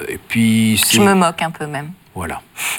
Et puis... Je me moque un peu même. Voilà.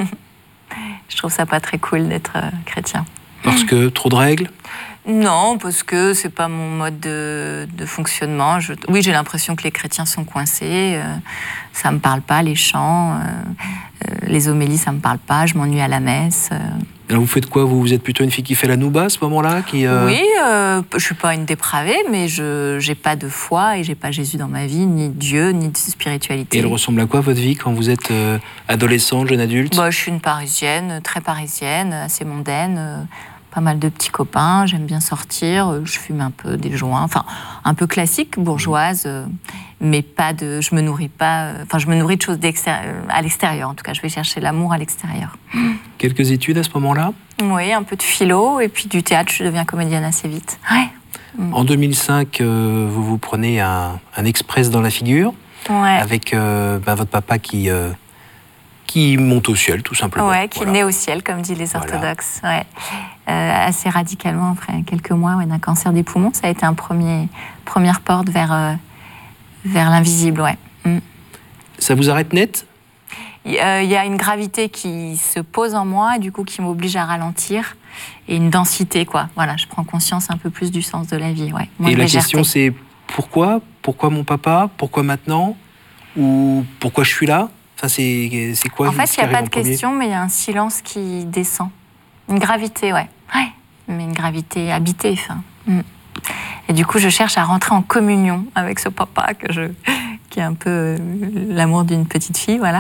Je trouve ça pas très cool d'être chrétien. Parce que trop de règles ? Non, parce que c'est pas mon mode de fonctionnement. Oui, j'ai l'impression que les chrétiens sont coincés. Ça me parle pas, les chants, les homélies, ça me parle pas. Je m'ennuie à la messe. Alors vous faites quoi ? Vous êtes plutôt une fille qui fait la nouba à ce moment-là qui, Oui, je suis pas une dépravée, mais je j'ai pas de foi et j'ai pas Jésus dans ma vie, ni Dieu, ni de spiritualité. Et elle ressemble à quoi votre vie quand vous êtes adolescente, jeune adulte ? Je suis une parisienne, très parisienne, assez mondaine. Pas mal de petits copains, j'aime bien sortir, je fume un peu des joints, enfin un peu classique, bourgeoise, mais pas de, je me nourris de choses à l'extérieur. En tout cas, je vais chercher l'amour à l'extérieur. Quelques études à ce moment-là ? Oui, un peu de philo et puis du théâtre. Je deviens comédienne assez vite. Ouais. En 2005, vous vous prenez un express dans la figure, avec votre papa qui monte au ciel, tout simplement. Ouais, qui naît au ciel, comme disent les orthodoxes. Voilà. Ouais. Assez radicalement, après quelques mois d'un cancer des poumons. Ça a été première porte vers l'invisible, ouais. Ça vous arrête net ? Il y a une gravité qui se pose en moi, et du coup qui m'oblige à ralentir, et une densité, quoi. Voilà, je prends conscience un peu plus du sens de la vie, ouais. Et la question, c'est pourquoi ? Pourquoi mon papa ? Pourquoi maintenant ? Ou pourquoi je suis là ? Enfin, c'est quoi ? En fait, il n'y a pas de question, mais il y a un silence qui descend. Une gravité, ouais. Mais une gravité habitée, enfin. Et du coup, je cherche à rentrer en communion avec ce papa qui est un peu l'amour d'une petite fille, voilà.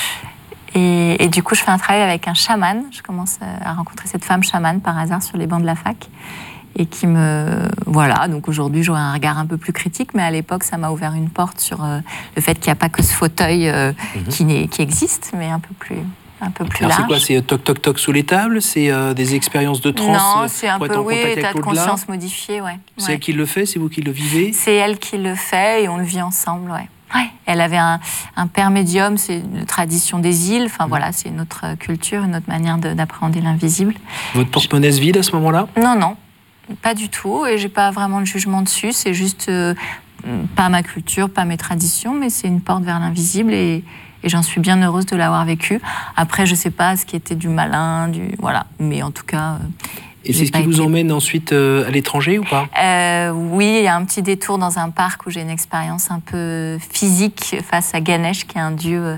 Et du coup, je fais un travail avec un chaman. Je commence à rencontrer cette femme chamane par hasard sur les bancs de la fac. Et qui me... Voilà, donc aujourd'hui, j'aurais un regard un peu plus critique, mais à l'époque, ça m'a ouvert une porte sur le fait qu'il n'y a pas que ce fauteuil qui existe, mais un peu plus Alors large. c'est quoi ? C'est toc toc toc sous les tables ? C'est des expériences de transe ? Non, c'est un peu, état de conscience modifié, ouais. C'est elle qui le fait ? C'est vous qui le vivez ? C'est elle qui le fait et on le vit ensemble, ouais. Elle avait un père médium, c'est une tradition des îles, enfin voilà, c'est notre culture, notre manière d'appréhender l'invisible. Votre porte-monnaie se vide à ce moment-là ? Non. Pas du tout, et j'ai pas vraiment de jugement dessus, c'est juste pas ma culture, pas mes traditions, mais c'est une porte vers l'invisible et j'en suis bien heureuse de l'avoir vécu. Après, je sais pas ce qui était du malin, voilà, mais en tout cas... Et c'est ce qui vous emmène ensuite à l'étranger ou pas ? Oui, il y a un petit détour dans un parc où j'ai une expérience un peu physique face à Ganesh, qui est un dieu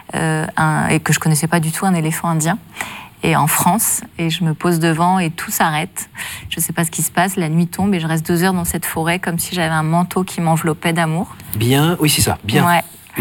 et que je connaissais pas du tout, un éléphant indien. Et en France, et je me pose devant et tout s'arrête. Je ne sais pas ce qui se passe, la nuit tombe et je reste 2 heures dans cette forêt comme si j'avais un manteau qui m'enveloppait d'amour. Bien, oui c'est ça, bien. Ouais.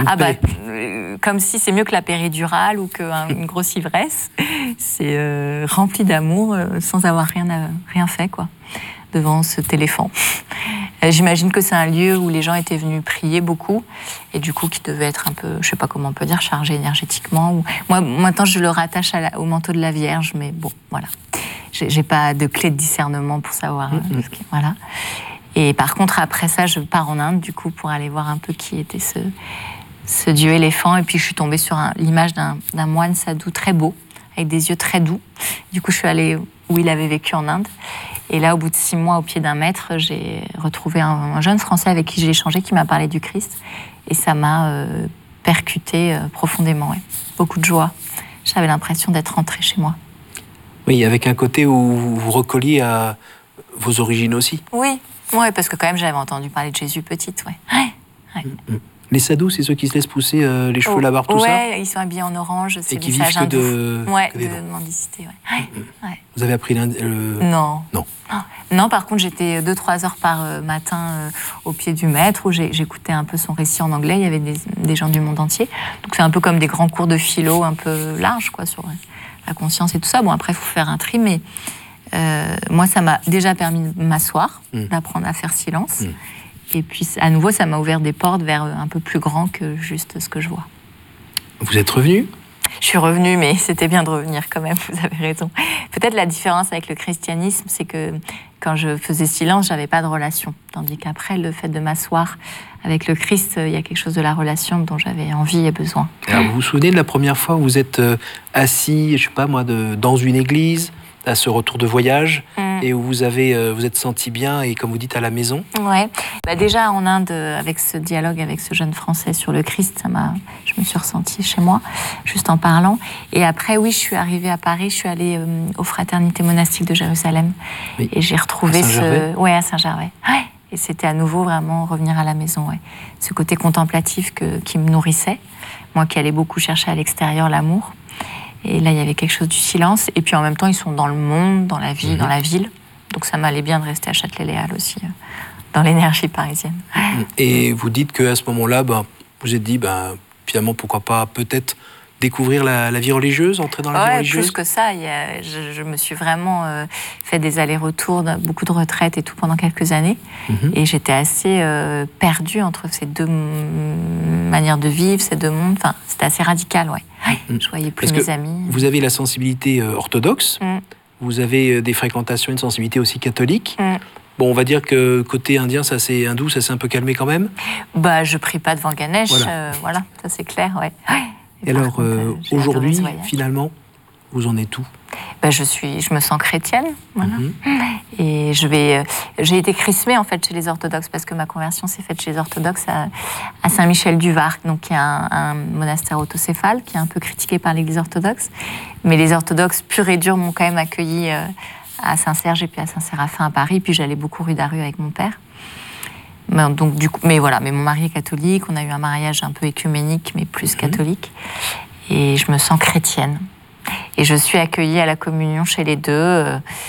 Comme si c'est mieux que la péridurale ou qu'une grosse ivresse. C'est rempli d'amour sans avoir rien fait, quoi, devant cet éléphant. J'imagine que c'est un lieu où les gens étaient venus prier beaucoup et du coup qui devait être un peu, je sais pas comment on peut dire, chargé énergétiquement. Moi, maintenant, je le rattache au manteau de la Vierge, mais bon, voilà. J'ai pas de clé de discernement pour savoir. Voilà. Et par contre, après ça, je pars en Inde, du coup, pour aller voir un peu qui était ce dieu éléphant. Et puis, je suis tombée sur l'image d'un moine sadhu très beau, avec des yeux très doux. Du coup, je suis allée où il avait vécu en Inde. Et là, au bout de 6 mois, au pied d'un maître, j'ai retrouvé un jeune Français avec qui j'ai échangé, qui m'a parlé du Christ. Et ça m'a percuté profondément. Ouais. Beaucoup de joie. J'avais l'impression d'être rentrée chez moi. Oui, avec un côté où vous vous recolliez à vos origines aussi. Oui, parce que quand même, j'avais entendu parler de Jésus petite. Ouais. Les sadhus, c'est ceux qui se laissent pousser les cheveux, la barbe, tout ça ? Ouais, ils sont habillés en orange, c'est des sages hindous. De mendicité, ouais. Vous avez appris Non. Non, par contre, j'étais 2-3 heures par matin au pied du maître, où j'écoutais un peu son récit en anglais, il y avait des gens du monde entier. Donc c'est un peu comme des grands cours de philo, un peu larges, quoi, sur la conscience et tout ça. Bon, après, il faut faire un tri, mais moi, ça m'a déjà permis de m'asseoir, d'apprendre à faire silence. Et puis, à nouveau, ça m'a ouvert des portes vers un peu plus grand que juste ce que je vois. Vous êtes revenue ? Je suis revenue, mais c'était bien de revenir quand même, vous avez raison. Peut-être la différence avec le christianisme, c'est que quand je faisais silence, j'avais pas de relation. Tandis qu'après, le fait de m'asseoir avec le Christ, il y a quelque chose de la relation dont j'avais envie et besoin. Alors, vous vous souvenez de la première fois où vous êtes assis, je sais pas moi, dans une église, à ce retour de voyage, et où vous êtes senti bien et, comme vous dites, à la maison. Ouais. Déjà en Inde, avec ce dialogue avec ce jeune Français sur le Christ, je me suis ressentie chez moi, juste en parlant. Et après, oui, je suis arrivée à Paris, je suis allée aux Fraternités monastiques de Jérusalem. Oui. Et j'ai retrouvé à Saint-Gervais. Ouais. Et c'était à nouveau vraiment revenir à la maison. Ouais. Ce côté contemplatif qui me nourrissait. Moi qui allais beaucoup chercher à l'extérieur l'amour. Et là, il y avait quelque chose du silence. Et puis en même temps, ils sont dans le monde, dans la vie, dans la ville. Donc ça m'allait bien de rester à Châtelet-Les Halles aussi, dans l'énergie parisienne. Et vous dites qu'à ce moment-là, vous vous êtes dit, finalement, pourquoi pas peut-être découvrir la vie religieuse, entrer dans la vie religieuse? Plus que ça, je me suis vraiment fait des allers-retours, beaucoup de retraites et tout pendant quelques années. Et j'étais assez perdue entre ces deux manières de vivre, ces deux mondes. Enfin, c'était assez radical, ouais. Je voyais plus mes amis. Vous avez la sensibilité orthodoxe, vous avez des fréquentations, une sensibilité aussi catholique. Bon, on va dire que côté indien, hindou, ça s'est un peu calmé quand même. Je prie pas devant Ganesh, voilà, ça c'est clair, ouais. Et alors, aujourd'hui, finalement, vous en êtes où? Je me sens chrétienne, voilà. Et j'ai été chrismée en fait chez les orthodoxes parce que ma conversion s'est faite chez les orthodoxes à Saint-Michel-du-Var, donc qui est un monastère autocéphale qui est un peu critiqué par l'Église orthodoxe, mais les orthodoxes purs et durs m'ont quand même accueillie à Saint-Serge et puis à Saint-Séraphin à Paris, puis j'allais beaucoup rue d'Arru avec mon père. Donc, mais mon mari est catholique, on a eu un mariage un peu écuménique, mais plus catholique. Et je me sens chrétienne. Et je suis accueillie à la communion chez les deux.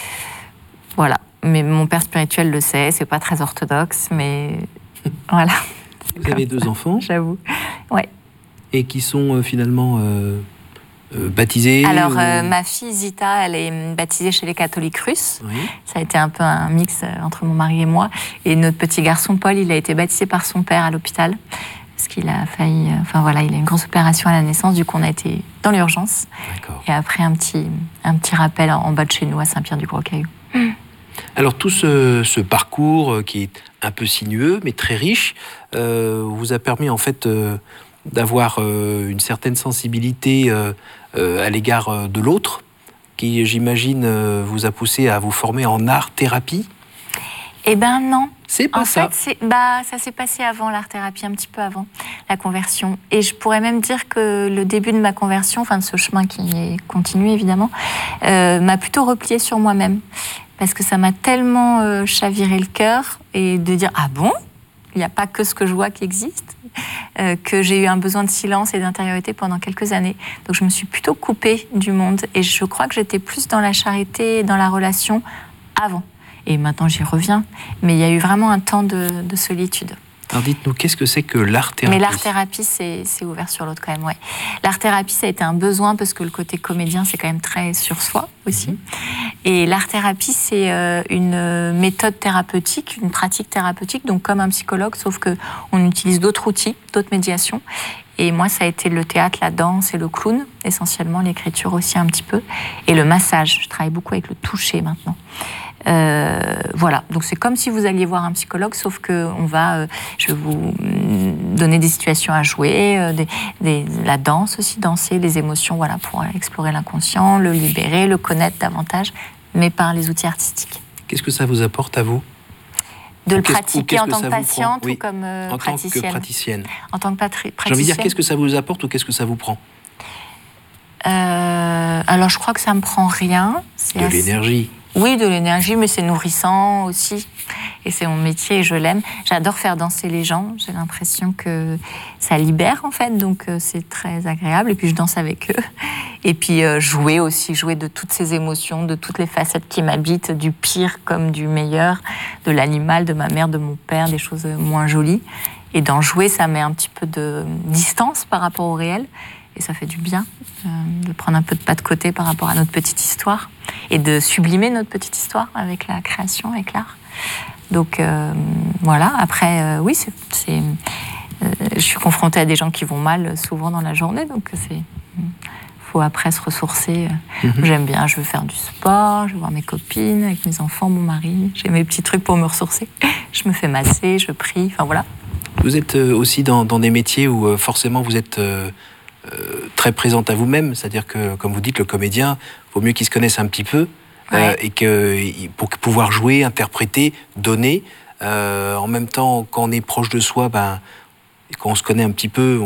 Voilà. Mais mon père spirituel le sait, c'est pas très orthodoxe, mais voilà. Vous avez 2 enfants? J'avoue. Ouais. Et qui sont finalement baptisés? Alors, ma fille Zita, elle est baptisée chez les catholiques russes. Oui. Ça a été un peu un mix entre mon mari et moi. Et notre petit garçon Paul, il a été baptisé par son père à l'hôpital. Parce qu'il a failli... il a eu une grosse opération à la naissance. Du coup, on a été dans l'urgence. D'accord. Et après, un petit rappel en bas de chez nous, à Saint-Pierre-du-Gros-Caillou. Alors, tout ce parcours qui est un peu sinueux, mais très riche, vous a permis, en fait, d'avoir une certaine sensibilité à l'égard de l'autre, qui, j'imagine, vous a poussé à vous former en art-thérapie? Eh ben non. C'est pas ça. En fait, ça s'est passé avant l'art-thérapie, un petit peu avant la conversion. Et je pourrais même dire que le début de ma conversion, de ce chemin qui est continu évidemment, m'a plutôt repliée sur moi-même. Parce que ça m'a tellement chaviré le cœur et de dire « Ah bon ? Il n'y a pas que ce que je vois qui existe ?» que j'ai eu un besoin de silence et d'intériorité pendant quelques années. Donc je me suis plutôt coupée du monde. Et je crois que j'étais plus dans la charité, dans la relation avant. Et maintenant, j'y reviens. Mais il y a eu vraiment un temps de solitude. Alors dites-nous, qu'est-ce que c'est que l'art-thérapie? Mais l'art-thérapie, c'est ouvert sur l'autre quand même, ouais. L'art-thérapie, ça a été un besoin parce que le côté comédien, c'est quand même très sur soi aussi. Et l'art-thérapie, c'est une méthode thérapeutique, une pratique thérapeutique, donc comme un psychologue, sauf qu'on utilise d'autres outils, d'autres médiations. Et moi, ça a été le théâtre, la danse et le clown, essentiellement, l'écriture aussi un petit peu. Et le massage, je travaille beaucoup avec le toucher maintenant. Voilà, donc c'est comme si vous alliez voir un psychologue, sauf que je vais vous donner des situations à jouer, la danse aussi, danser, les émotions, voilà, pour explorer l'inconscient, le libérer, le connaître davantage, mais par les outils artistiques. Qu'est-ce que ça vous apporte à vous? De le pratiquer en tant que patiente ou comme en praticienne. tant que praticienne. En tant que praticienne. J'ai envie de dire, qu'est-ce que ça vous apporte ou qu'est-ce que ça vous prend? Alors, je crois que ça me prend rien. De l'énergie. Oui, de l'énergie, mais c'est nourrissant aussi. Et c'est mon métier et je l'aime. J'adore faire danser les gens. J'ai l'impression que ça libère, en fait. Donc, c'est très agréable. Et puis, je danse avec eux. Et puis, jouer de toutes ces émotions, de toutes les facettes qui m'habitent, du pire comme du meilleur, de l'animal, de ma mère, de mon père, des choses moins jolies. Et d'en jouer, ça met un petit peu de distance par rapport au réel. Et ça fait du bien de prendre un peu de pas de côté par rapport à notre petite histoire et de sublimer notre petite histoire avec la création, avec l'art. Donc voilà, après, oui, je suis confrontée à des gens qui vont mal souvent dans la journée, donc faut après se ressourcer. J'aime bien, je veux faire du sport, je veux voir mes copines, avec mes enfants, mon mari. J'ai mes petits trucs pour me ressourcer. Je me fais masser, je prie, enfin voilà. Vous êtes aussi dans des métiers où forcément vous êtes... très présente à vous-même, c'est-à-dire que, comme vous dites, le comédien, il vaut mieux qu'il se connaisse un petit peu, et que pour pouvoir jouer, interpréter, donner, en même temps, quand on est proche de soi, et quand on se connaît un petit peu,